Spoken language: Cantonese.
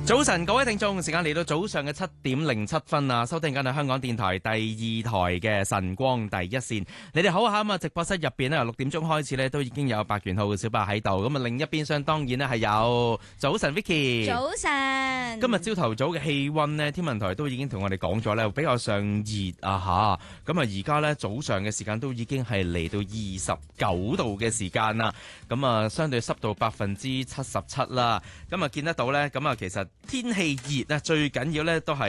早晨，各位聽眾，時間嚟到早上嘅7:07啊，收聽緊係香港電台第2台嘅晨光第一線。你哋好啊，咁啊，直播室入邊咧，由6點鐘開始咧，都已經有白權號嘅小白喺度。咁啊，另一邊廂當然咧係有早晨 Vicky。 早晨。 今日朝頭早嘅氣溫呢，天文台都已經同我哋講咗咧，比較上熱啊吓。咁啊，而家咧早上嘅時間都已經係嚟到29度嘅時間啦。咁啊，相對濕度77%啦。咁啊，見得到咧，咁啊，其實天氣熱啊，最緊要咧都係